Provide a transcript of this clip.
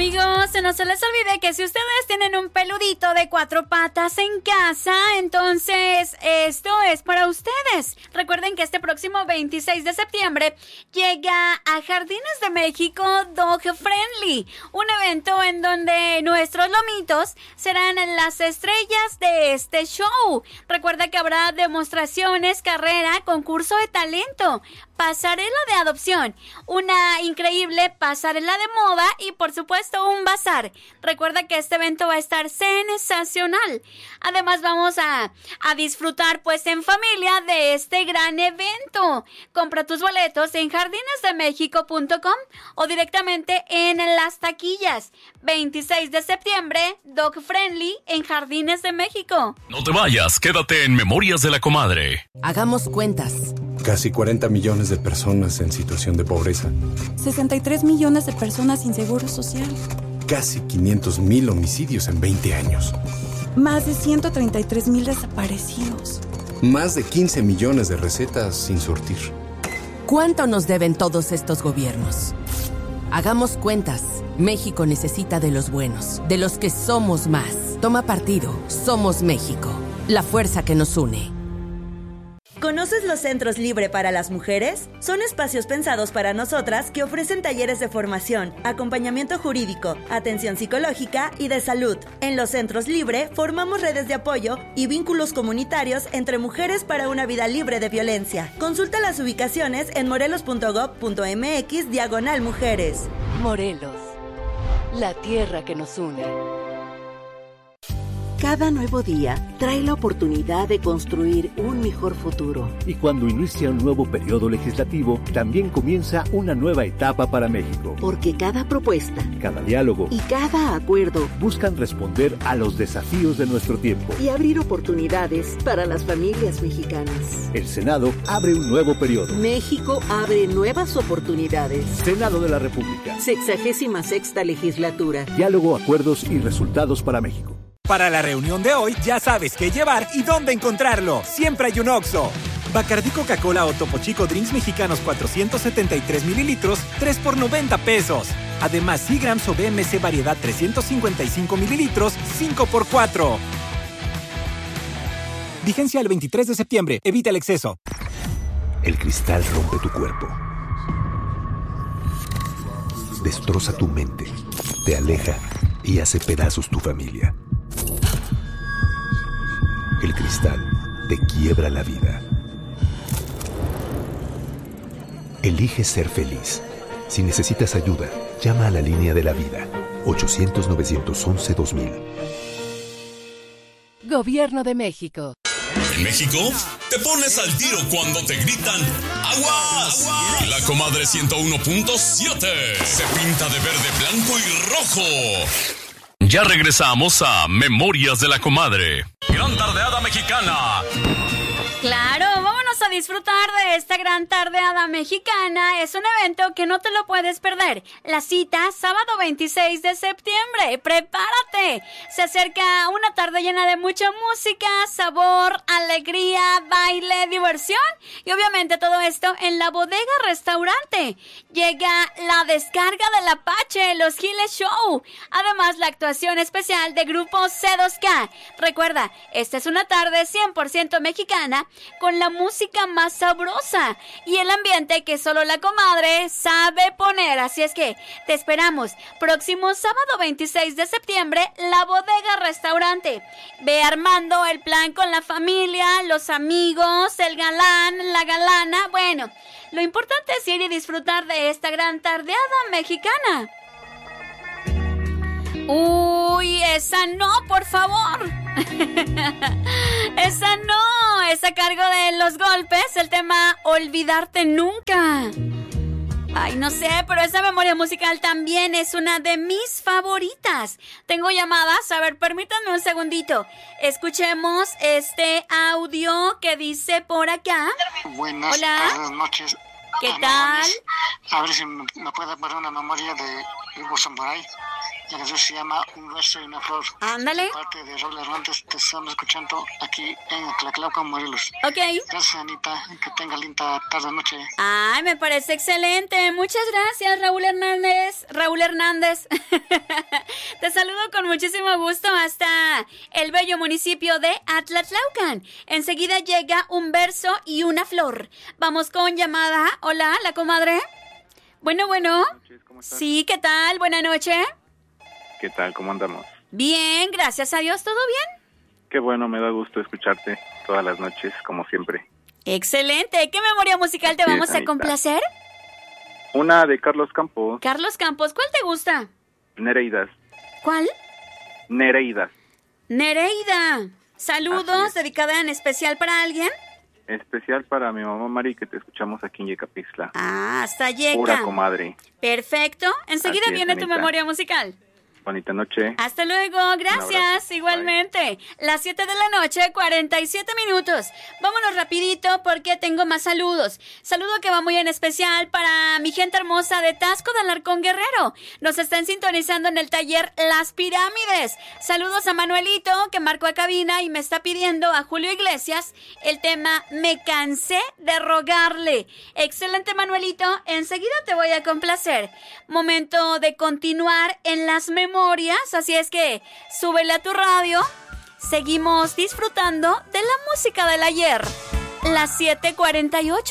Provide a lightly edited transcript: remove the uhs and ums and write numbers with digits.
Amigos, no se les olvide que si ustedes tienen un peludito de 4 patas en casa, entonces esto es para ustedes. Recuerden que este próximo 26 de septiembre llega a Jardines de México Dog Friendly, un evento en donde nuestros lomitos serán las estrellas de este show. Recuerda que habrá demostraciones, carrera, concurso de talento, pasarela de adopción, una increíble pasarela de moda y por supuesto un bazar. Recuerda que este evento va a estar sensacional. Además vamos a disfrutar pues en familia de este gran evento. Compra tus boletos en jardinesdemexico.com o directamente en las taquillas. 26 de septiembre, Dog Friendly en Jardines de México. No te vayas, quédate en Memorias de la Comadre. Hagamos cuentas. Casi 40 millones de personas en situación de pobreza. 63 millones de personas sin seguro social. Casi 500,000 homicidios en 20 años. Más de 133,000 desaparecidos. Más de 15 millones de recetas sin surtir. ¿Cuánto nos deben todos estos gobiernos? Hagamos cuentas. México necesita de los buenos, de los que somos más. Toma partido. Somos México. La fuerza que nos une. ¿Conoces los Centros Libre para las Mujeres? Son espacios pensados para nosotras que ofrecen talleres de formación, acompañamiento jurídico, atención psicológica y de salud. En los Centros Libre formamos redes de apoyo y vínculos comunitarios entre mujeres para una vida libre de violencia. Consulta las ubicaciones en morelos.gov.mx/mujeres. Morelos, la tierra que nos une. Cada nuevo día trae la oportunidad de construir un mejor futuro. Y cuando inicia un nuevo periodo legislativo, también comienza una nueva etapa para México. Porque cada propuesta, cada diálogo y cada acuerdo buscan responder a los desafíos de nuestro tiempo y abrir oportunidades para las familias mexicanas. El Senado abre un nuevo periodo. México abre nuevas oportunidades. Senado de la República. 66ª legislatura. Diálogo, acuerdos y resultados para México. Para la reunión de hoy, ya sabes qué llevar y dónde encontrarlo. Siempre hay un Oxxo. Bacardí Coca-Cola o Topo Chico Drinks Mexicanos 473 mililitros, 3 por 90 pesos. Además, Seagrams o BMC Variedad 355 mililitros, 5 por 4. Vigencia el 23 de septiembre. Evita el exceso. El cristal rompe tu cuerpo. Destroza tu mente. Te aleja y hace pedazos tu familia. El cristal te quiebra la vida. Elige ser feliz. Si necesitas ayuda, llama a la línea de la vida. 800-911-2000. Gobierno de México. En México, te pones al tiro cuando te gritan ¡Aguas! ¡Aguas! La Comadre 101.7 se pinta de verde, blanco y rojo. Ya regresamos a Memorias de la Comadre. Gran tardeada mexicana. Claro, vámonos a disfrutar de esta gran tardeada mexicana. Es un evento que no te lo puedes perder. La cita, sábado 26 de septiembre. ¡Prepárate! Se acerca una tarde llena de mucha música, sabor, alegría, baile, diversión. Y obviamente todo esto en la Bodega Restaurante. Llega la descarga del Apache, los Giles Show. Además, la actuación especial de grupo C2K. Recuerda, esta es una tarde 100% mexicana, con la música más sabrosa y el ambiente que solo la comadre sabe poner. Así es que te esperamos próximo sábado 26 de septiembre, la Bodega Restaurante. Ve armando el plan con la familia, los amigos, el galán, la galana. Bueno, lo importante es ir y disfrutar de esta gran tardeada mexicana. Uy, esa no, por favor. Esa no, es a cargo de Los Golpes, el tema Olvidarte Nunca. Ay, no sé, pero esa memoria musical también es una de mis favoritas. Tengo llamadas, a ver, permítanme un segundito. Escuchemos este audio que dice por acá. Buenas noches. ¿Qué tal? A ver si me puede poner una memoria de Hugo Sambaray. La canción se llama Un verso y una flor. Ándale. Parte de Raúl Hernández, te estamos escuchando aquí en Tlaclauca, Morelos. Ok. Gracias, Anita. Que tenga linda tarde-noche. Ay, me parece excelente. Muchas gracias, Raúl Hernández. Te saludo con muchísimo gusto hasta el bello municipio de Atlatlaucan. Enseguida llega Un verso y una flor. Vamos con llamada. Hola, la comadre. Bueno. Buenas noches, ¿cómo estás? Sí, ¿qué tal? Buenas noches. ¿Qué tal? ¿Cómo andamos? Bien, gracias a Dios, ¿todo bien? Qué bueno, me da gusto escucharte todas las noches, como siempre. Excelente. ¿Qué memoria musical te vamos a complacer? Una de Carlos Campos. Carlos Campos, ¿cuál te gusta? Nereidas. ¿Cuál? Nereidas. Nereida. Saludos, dedicada en especial para alguien. Especial para mi mamá Mari, que te escuchamos aquí en Yecapixtla. Ah, hasta Yeca. Pura comadre. Perfecto. Enseguida viene tu memoria musical. Bonita noche. Hasta luego, gracias, igualmente. Bye. Las 7 de la noche, 47 minutos. Vámonos rapidito porque tengo más saludos. Saludo que va muy en especial para mi gente hermosa de Taxco de Alarcón Guerrero. Nos están sintonizando en el taller Las Pirámides. Saludos a Manuelito, que marcó a cabina y me está pidiendo a Julio Iglesias el tema Me cansé de rogarle. Excelente, Manuelito, enseguida te voy a complacer. Momento de continuar en las memorias, así es que súbele a tu radio. Seguimos disfrutando de la música del ayer. Las 7:48.